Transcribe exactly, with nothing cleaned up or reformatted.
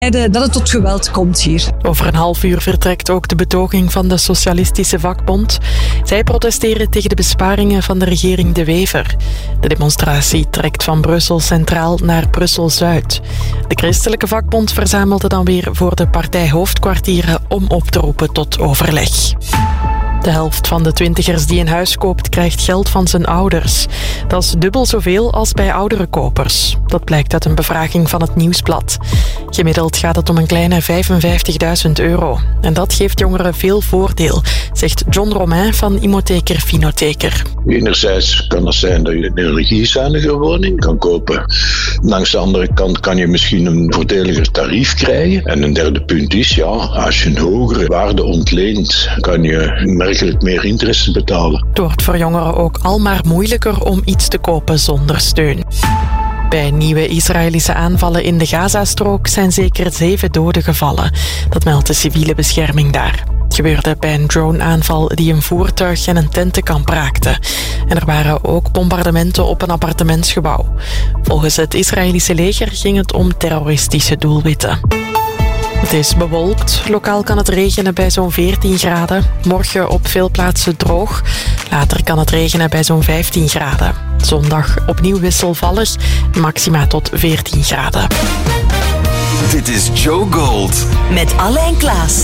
dat het tot geweld komt hier. Over een half uur vertrekt ook de betoging van de Socialistische Vakbond. Zij protesteren tegen de besparingen van de regering De Wever. De demonstratie trekt van Brussel Centraal naar Brussel-Zuid. De Christelijke Vakbond verzamelde dan weer voor de partijhoofdkwartieren om op te roepen tot overleg. De helft van de twintigers die een huis koopt, krijgt geld van zijn ouders. Dat is dubbel zoveel als bij oudere kopers. Dat blijkt uit een bevraging van het Nieuwsblad. Gemiddeld gaat het om een kleine vijfenvijftigduizend euro. En dat geeft jongeren veel voordeel, zegt John Romain van Imotheker Finotheker. Enerzijds kan het zijn dat je een energiezuiniger woning kan kopen. Langs de andere kant kan je misschien een voordeliger tarief krijgen. En een derde punt is, ja, als je een hogere waarde ontleent, kan je merkelijk meer interesse betalen. Het wordt voor jongeren ook al maar moeilijker om iets te kopen zonder steun. Bij nieuwe Israëlische aanvallen in de Gazastrook zijn zeker zeven doden gevallen. Dat meldt de civiele bescherming daar. Het gebeurde bij een droneaanval die een voertuig en een tentenkamp raakte. En er waren ook bombardementen op een appartementsgebouw. Volgens het Israëlische leger ging het om terroristische doelwitten. Het is bewolkt. Lokaal kan het regenen bij zo'n veertien graden. Morgen op veel plaatsen droog. Later kan het regenen bij zo'n vijftien graden. Zondag opnieuw wisselvallig. Maxima tot veertien graden. Dit is Joe Gold. Met Alain Klaas.